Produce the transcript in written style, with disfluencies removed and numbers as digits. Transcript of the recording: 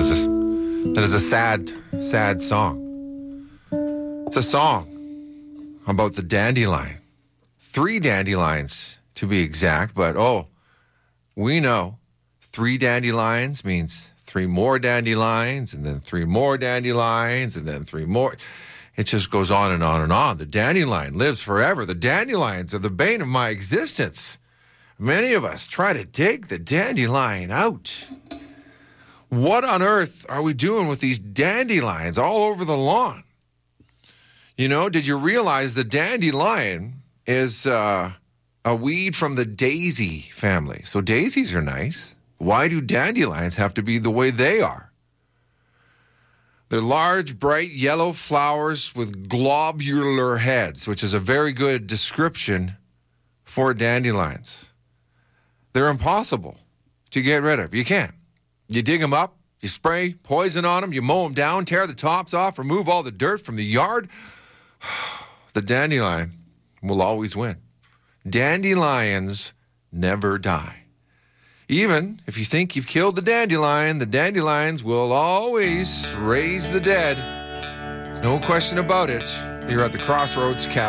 That is a sad, sad song. It's a song about the dandelion. 3 dandelions to be exact, but we know 3 dandelions means 3 more dandelions, and then 3 more dandelions, and then 3 more. It just goes on and on and on. The dandelion lives forever. The dandelions are the bane of my existence. Many of us try to dig the dandelion out. What on earth are we doing with these dandelions all over the lawn? You know, did you realize the dandelion is a weed from the daisy family? So daisies are nice. Why do dandelions have to be the way they are? They're large, bright yellow flowers with globular heads, which is a very good description for dandelions. They're impossible to get rid of. You can't. You dig them up, you spray poison on them, you mow them down, tear the tops off, remove all the dirt from the yard. The dandelion will always win. Dandelions never die. Even if you think you've killed the dandelions will always raise the dead. There's no question about it. You're at the Crossroads Cafe.